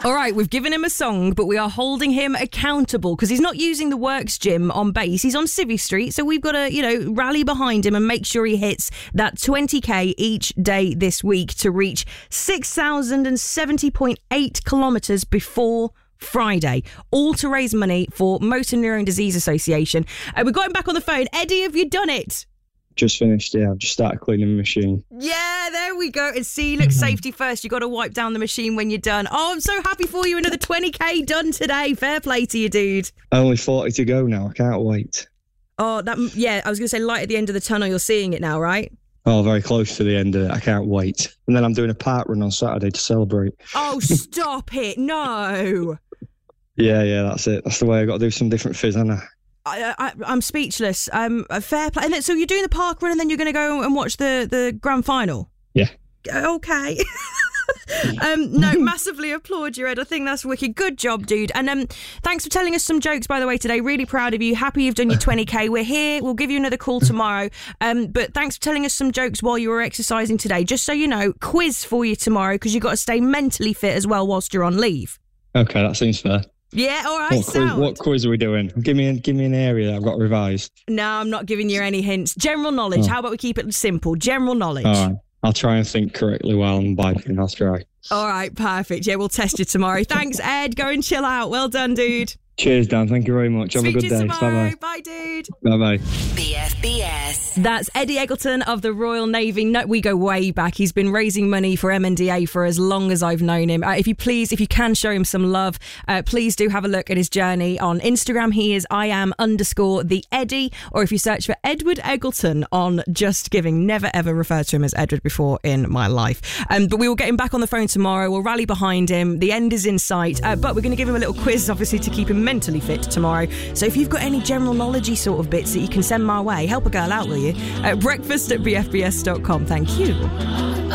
All right, we've given him a song, but we are holding him accountable because he's not using the Works gym on base. He's on Civvy Street, so we've got to, rally behind him and make sure he hits that 20k each day this week to reach 6,070.8 kilometres before Friday, all to raise money for Motor Neurone Disease Association. We're going back on the phone. Eddie, have you done it? Just finished, yeah. I've just started cleaning the machine. Yeah, there we go. And see, look, safety first. You got to wipe down the machine when you're done. Oh, I'm so happy for you. Another 20k done today. Fair play to you, dude. Only 40 to go now. I can't wait. Oh, I was going to say light at the end of the tunnel. You're seeing it now, right? Oh, very close to the end of it. I can't wait. And then I'm doing a park run on Saturday to celebrate. Oh, stop it. No. Yeah, that's it. That's the way I got to do some different fizz, haven't I? I'm speechless. Fair play. And then, so you're doing the park run and then you're going to go and watch the grand final? Yeah. Okay. No, massively applaud you, Ed. I think that's wicked. Good job, dude. And thanks for telling us some jokes, by the way, today. Really proud of you. Happy you've done your 20k. We're here. We'll give you another call tomorrow. But thanks for telling us some jokes while you were exercising today. Just so you know, quiz for you tomorrow because you've got to stay mentally fit as well whilst you're on leave. Okay, that seems fair. Yeah, all right, what quiz are we doing? Give me an area that I've got revised. No, I'm not giving you any hints. General knowledge. How about we keep it simple? General knowledge. All right. I'll try and think correctly while I'm biking. I'll try. All right, perfect. Yeah, we'll test you tomorrow. Thanks, Ed. Go and chill out. Well done, dude. Cheers, Dan. Thank you very much. Have a good day. Bye-bye. Bye, dude. Bye-bye. BFBS. That's Eddie Eggleton of the Royal Navy. No, we go way back. He's been raising money for MNDA for as long as I've known him. If you can show him some love, please do have a look at his journey on Instagram. He is @IAM_the Eddie, or if you search for Edward Eggleton on Just Giving. Never ever referred to him as Edward before in my life. But we will get him back on the phone tomorrow. We'll rally behind him. The end is in sight. But we're going to give him a little quiz, obviously, to keep him mentally fit tomorrow. So if you've got any general knowledge-y sort of bits that you can send my way, help a girl out, will you? Breakfast@bfbs.com. Thank you.